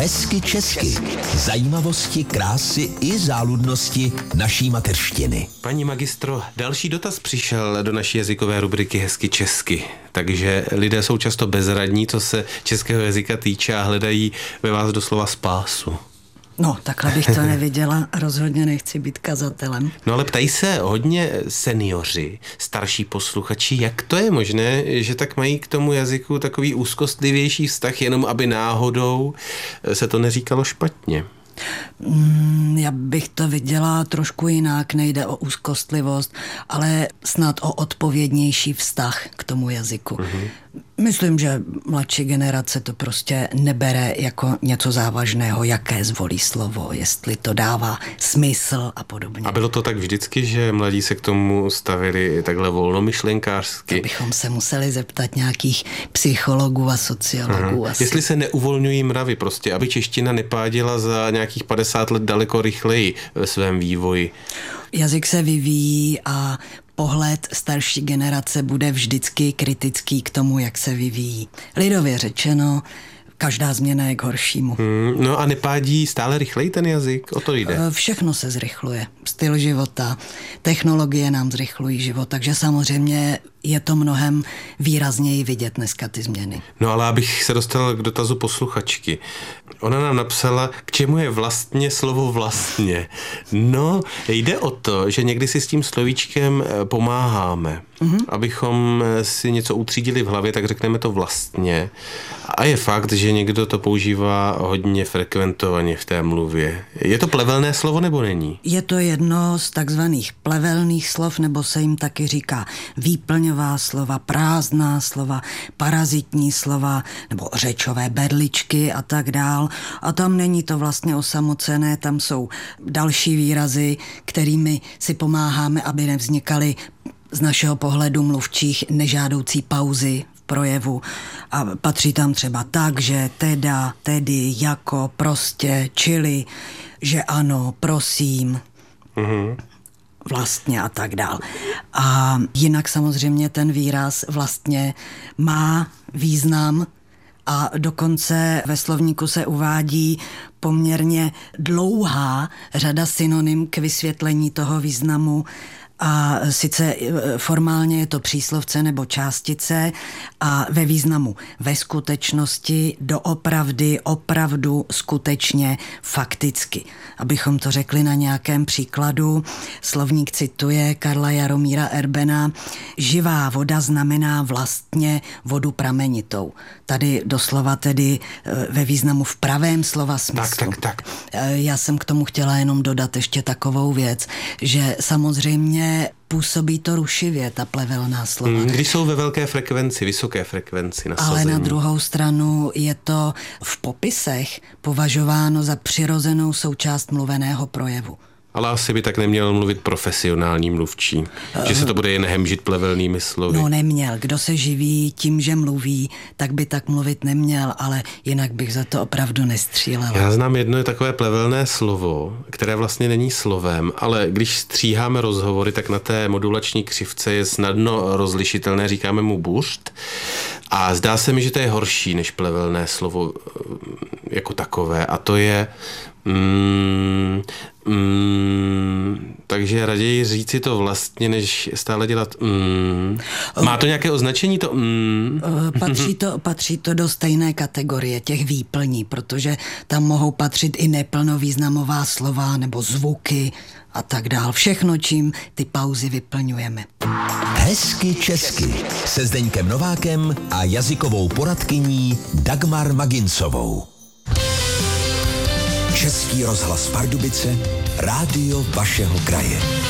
Hezky česky. Zajímavosti, krásy i záludnosti naší mateřštiny. Paní magistro, další dotaz přišel do naší jazykové rubriky Hezky česky. Takže lidé jsou často bezradní, co se českého jazyka týče a hledají ve vás doslova spásu. No, takhle bych to neviděla. Rozhodně nechci být kazatelem. No ale ptají se hodně seniori, starší posluchači, jak to je možné, že tak mají k tomu jazyku takový úzkostlivější vztah, jenom aby náhodou se to neříkalo špatně. Já bych to viděla trošku jinak, nejde o úzkostlivost, ale snad o odpovědnější vztah k tomu jazyku. Myslím, že mladší generace to prostě nebere jako něco závažného, jaké zvolí slovo, jestli to dává smysl a podobně. A bylo to tak vždycky, že mladí se k tomu stavili takhle volnomyšlenkářsky? To bychom se museli zeptat nějakých psychologů a sociologů. Asi. Jestli se neuvolňují mravy prostě, aby čeština nepáděla za nějakých 50 let daleko rychleji ve svém vývoji. Jazyk se vyvíjí a pohled starší generace bude vždycky kritický k tomu, jak se vyvíjí. Lidově řečeno, každá změna je k horšímu. No a nepádí stále rychleji ten jazyk? O to jde. Všechno se zrychluje. Styl života, technologie nám zrychlují život, takže samozřejmě je to mnohem výrazněji vidět dneska ty změny. No ale abych se dostal k dotazu posluchačky. Ona nám napsala, k čemu je vlastně slovo vlastně. No, jde o to, že někdy si s tím slovíčkem pomáháme. Abychom si něco utřídili v hlavě, tak řekneme to vlastně. A je fakt, že někdo to používá hodně frekventovaně v té mluvě. Je to plevelné slovo nebo není? Je to jedno z takzvaných plevelných slov, nebo se jim taky říká výplňová slova, prázdná slova, parazitní slova, nebo řečové berličky a tak dál. A tam není to vlastně osamocené, tam jsou další výrazy, kterými si pomáháme, aby nevznikaly z našeho pohledu mluvčích nežádoucí pauzy v projevu. A patří tam třeba takže, teda, tedy, jako, prostě, čili, že ano, prosím, vlastně a tak dál. A jinak samozřejmě ten výraz vlastně má význam a dokonce ve slovníku se uvádí poměrně dlouhá řada synonym k vysvětlení toho významu. A sice formálně je to příslovce nebo částice a ve významu ve skutečnosti, doopravdy, opravdu, skutečně, fakticky. Abychom to řekli na nějakém příkladu, slovník cituje Karla Jaromíra Erbena: živá voda znamená vlastně vodu pramenitou. Tady doslova tedy ve významu v pravém slova smyslu. Tak. Já jsem k tomu chtěla jenom dodat ještě takovou věc, že samozřejmě působí to rušivě, ta plevelná slova. Když jsou ve velké frekvenci, vysoké frekvenci nasazení. Ale na druhou stranu je to v popisech považováno za přirozenou součást mluveného projevu. Ale asi by tak neměl mluvit profesionální mluvčí, že se to bude jen hemžit plevelnými slovy. No neměl. Kdo se živí tím, že mluví, tak by tak mluvit neměl, ale jinak bych za to opravdu nestřílela. Já znám jedno takové plevelné slovo, které vlastně není slovem, ale když stříháme rozhovory, tak na té modulační křivce je snadno rozlišitelné, říkáme mu buřt. A zdá se mi, že to je horší než plevelné slovo jako takové. A to je takže raději říci to vlastně, než stále dělat Má to nějaké označení to Patří to do stejné kategorie těch výplní, protože tam mohou patřit i neplnovýznamová slova nebo zvuky a tak dál. Všechno, čím ty pauzy vyplňujeme. Hezky česky se Zdeňkem Novákem a jazykovou poradkyní Dagmar Magincovou. Český rozhlas Pardubice, rádio vašeho kraje.